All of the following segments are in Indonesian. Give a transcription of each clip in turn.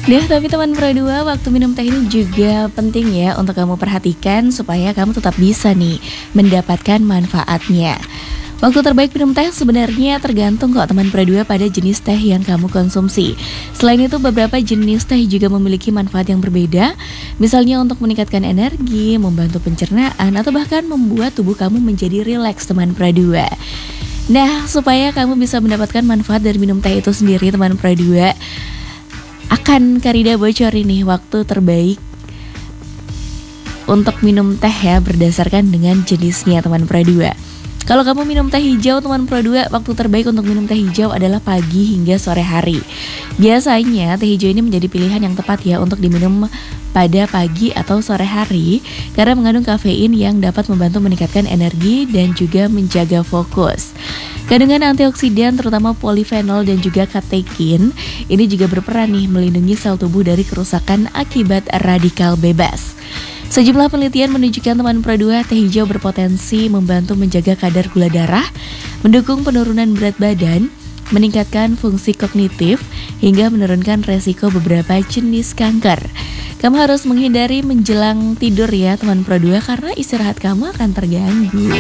Nah, tapi teman Pro 2, waktu minum teh ini juga penting ya untuk kamu perhatikan supaya kamu tetap bisa nih mendapatkan manfaatnya. Waktu terbaik minum teh sebenarnya tergantung kok teman Pro 2 pada jenis teh yang kamu konsumsi. Selain itu beberapa jenis teh juga memiliki manfaat yang berbeda. Misalnya untuk meningkatkan energi, membantu pencernaan, atau bahkan membuat tubuh kamu menjadi rileks teman Pro 2. Nah, supaya kamu bisa mendapatkan manfaat dari minum teh itu sendiri teman Pro 2, akan Karida bocorin nih waktu terbaik untuk minum teh ya berdasarkan dengan jenisnya teman Pro 2. Kalau kamu minum teh hijau teman Pro 2, waktu terbaik untuk minum teh hijau adalah pagi hingga sore hari. Biasanya teh hijau ini menjadi pilihan yang tepat ya untuk diminum pada pagi atau sore hari karena mengandung kafein yang dapat membantu meningkatkan energi dan juga menjaga fokus. Kandungan antioksidan terutama polifenol dan juga katekin ini juga berperan nih melindungi sel tubuh dari kerusakan akibat radikal bebas. Sejumlah penelitian menunjukkan teman Pro 2, teh hijau berpotensi membantu menjaga kadar gula darah, mendukung penurunan berat badan, meningkatkan fungsi kognitif, hingga menurunkan resiko beberapa jenis kanker. Kamu harus menghindari menjelang tidur ya teman Pro 2 karena istirahat kamu akan terganggu.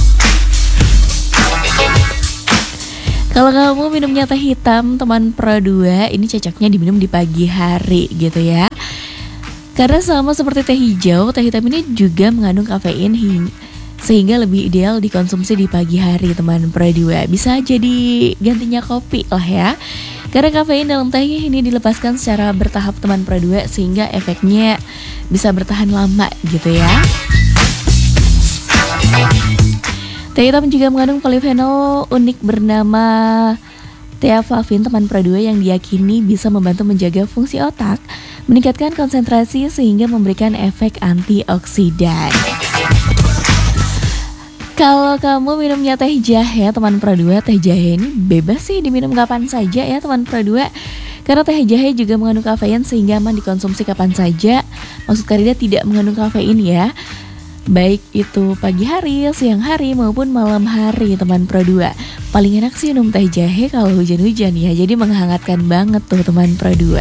Kalau kamu minumnya teh hitam teman Pro 2, ini cocoknya diminum di pagi hari gitu ya. Karena sama seperti teh hijau, teh hitam ini juga mengandung kafein sehingga lebih ideal dikonsumsi di pagi hari teman Pro 2. Bisa jadi gantinya kopi lah ya. Karena kafein dalam teh ini dilepaskan secara bertahap teman Pro 2 sehingga efeknya bisa bertahan lama gitu ya. Teh hitam juga mengandung polifenol unik bernama theaflavin teman Pro 2 yang diyakini bisa membantu menjaga fungsi otak, meningkatkan konsentrasi sehingga memberikan efek antioksidan. Kalau kamu minumnya teh jahe teman Pro 2, teh jahe ini bebas sih diminum kapan saja ya teman Pro 2. Karena teh jahe juga mengandung kafein sehingga aman dikonsumsi kapan saja. Maksud Karida tidak mengandung kafein ya. Baik itu pagi hari, siang hari maupun malam hari teman Pro 2. Paling enak sih minum teh jahe kalau hujan-hujan ya. Jadi menghangatkan banget tuh teman Pro 2.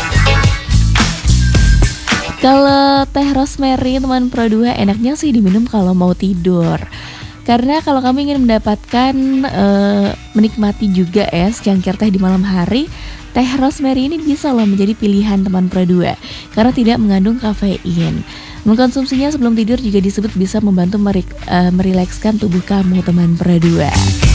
Kalau teh rosemary teman Pro 2 enaknya sih diminum kalau mau tidur. Karena kalau kamu ingin mendapatkan menikmati juga ya secangkir teh di malam hari, teh rosemary ini bisa loh menjadi pilihan teman Pro 2 karena tidak mengandung kafein. Mengkonsumsinya sebelum tidur juga disebut bisa membantu merilekskan tubuh kamu teman Pro 2.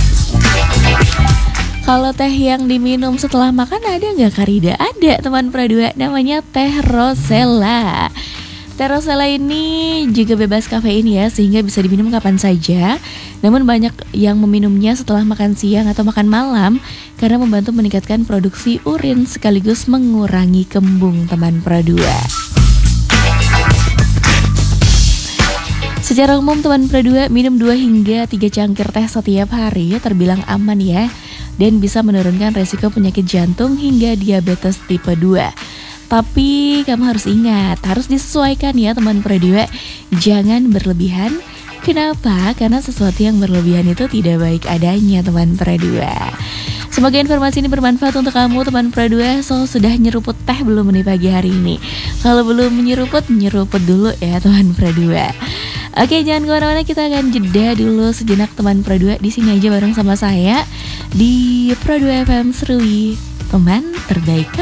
Kalau teh yang diminum setelah makan ada nggak Karida? Ada teman Pro 2, namanya teh rosella. Teh rosella ini juga bebas kafein ya sehingga bisa diminum kapan saja. Namun banyak yang meminumnya setelah makan siang atau makan malam karena membantu meningkatkan produksi urin sekaligus mengurangi kembung teman Pro 2. Secara umum teman Pro 2 minum 2 hingga 3 cangkir teh setiap hari terbilang aman ya dan bisa menurunkan resiko penyakit jantung hingga diabetes tipe 2. Tapi kamu harus ingat, harus disesuaikan ya teman Pro 2. Jangan berlebihan. Kenapa? Karena sesuatu yang berlebihan itu tidak baik adanya teman Pro 2. Semoga informasi ini bermanfaat untuk kamu teman Pro 2. So, sudah nyeruput teh belum nih pagi hari ini? Kalau belum nyeruput dulu ya teman Pro 2. Oke, jangan kemana-mana, kita akan jeda dulu sejenak teman Pro 2. Di sini aja bareng sama saya di Pro 2 FM Serui, teman terbaik.